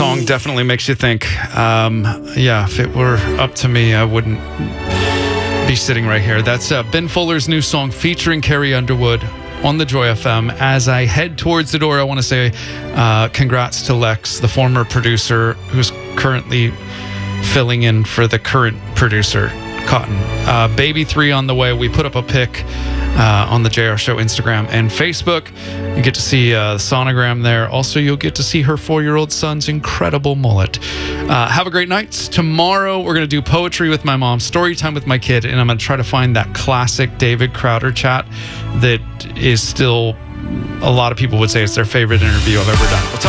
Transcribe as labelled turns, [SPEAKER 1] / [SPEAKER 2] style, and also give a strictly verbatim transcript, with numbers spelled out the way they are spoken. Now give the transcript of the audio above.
[SPEAKER 1] song definitely makes you think. Um, yeah, if it were up to me, I wouldn't be sitting right here. That's uh, Ben Fuller's new song featuring Carrie Underwood on the Joy F M. As I head towards the door, I want to say uh, congrats to Lex, the former producer who's currently filling in for the current producer, Cotton. Uh, Baby three on the way. We put up a pic uh, on the J R Show Instagram and Facebook. You get to see uh, the sonogram there. Also, you'll get to see her four-year-old son's incredible mullet. Uh, have a great night. Tomorrow, we're going to do poetry with my mom, story time with my kid, and I'm going to try to find that classic David Crowder chat that is still, a lot of people would say it's their favorite interview I've ever done. We'll talk